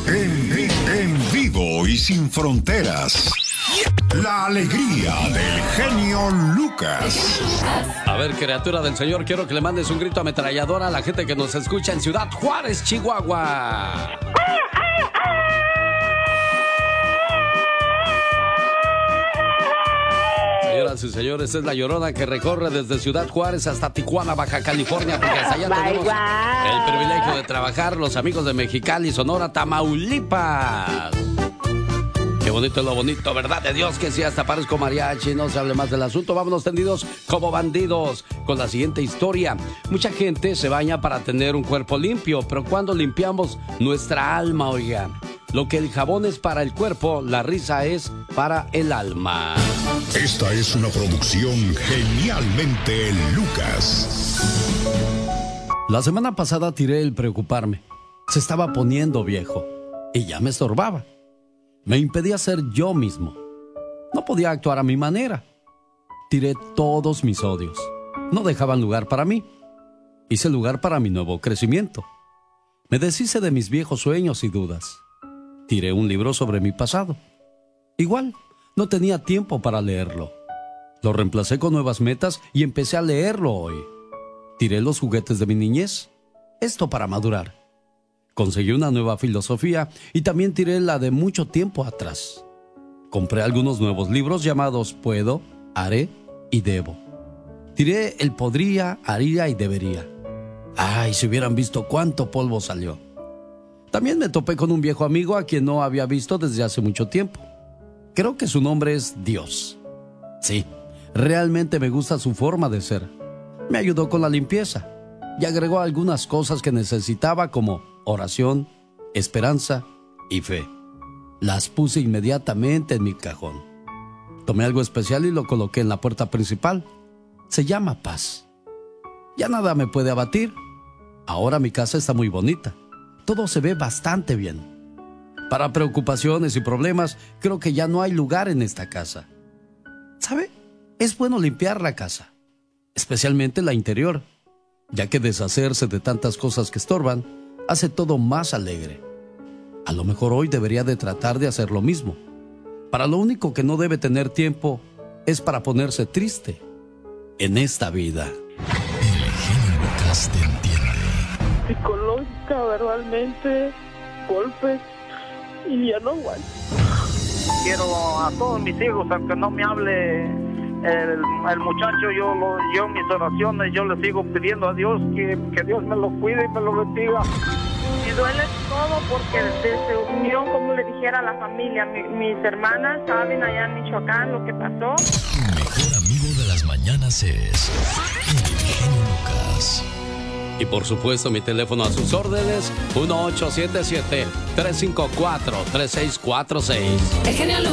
En vivo y sin fronteras. La alegría del genio Lucas. A ver, criatura del Señor, quiero que le mandes un grito ametrallador a la gente que nos escucha en Ciudad Juárez, Chihuahua. Señoras y señores, es la Llorona que recorre desde Ciudad Juárez hasta Tijuana, Baja California, porque hasta allá tenemos el privilegio de trabajar los amigos de Mexicali, Sonora, Tamaulipas. Qué bonito es lo bonito, ¿verdad? De Dios que sí, hasta parezco mariachi. No se hable más del asunto. Vámonos tendidos como bandidos con la siguiente historia. Mucha gente se baña para tener un cuerpo limpio, pero cuando limpiamos nuestra alma, oiga, lo que el jabón es para el cuerpo, la risa es para el alma. Esta es una producción genialmente Lucas. La semana pasada tiré el preocuparme. Se estaba poniendo viejo y ya me estorbaba. Me impedía ser yo mismo. No podía actuar a mi manera. Tiré todos mis odios. No dejaban lugar para mí. Hice lugar para mi nuevo crecimiento. Me deshice de mis viejos sueños y dudas. Tiré un libro sobre mi pasado. Igual, no tenía tiempo para leerlo. Lo reemplacé con nuevas metas y empecé a leerlo hoy. Tiré los juguetes de mi niñez. Esto para madurar. Conseguí una nueva filosofía y también tiré la de mucho tiempo atrás. Compré algunos nuevos libros llamados Puedo, Haré y Debo. Tiré el podría, haría y debería. Ay, si hubieran visto cuánto polvo salió. También me topé con un viejo amigo a quien no había visto desde hace mucho tiempo. Creo que su nombre es Dios. Sí, realmente me gusta su forma de ser. Me ayudó con la limpieza y agregó algunas cosas que necesitaba como oración, esperanza y fe. Las puse inmediatamente en mi cajón. Tomé algo especial y lo coloqué en la puerta principal. Se llama paz. Ya nada me puede abatir. Ahora mi casa está muy bonita. Todo se ve bastante bien. Para preocupaciones y problemas, creo que ya no hay lugar en esta casa. ¿Sabe? Es bueno limpiar la casa, especialmente la interior, ya que deshacerse de tantas cosas que estorban hace todo más alegre. A lo mejor hoy debería de tratar de hacer lo mismo. Para lo único que no debe tener tiempo es para ponerse triste en esta vida. El genio Lucas te entiende. Psicológica, verbalmente, golpes, y ya no aguanto. Quiero a todos mis hijos, aunque no me hable el muchacho, yo mis oraciones, yo le sigo pidiendo a Dios que Dios me lo cuide y me lo bendiga. Me duele todo porque desde unión, como le dijera a la familia, mis hermanas saben allá en Michoacán lo que pasó. Tu mejor amigo de las mañanas es el genio Lucas. Y por supuesto mi teléfono a sus órdenes, 1877-354-3646. El genio Lucas.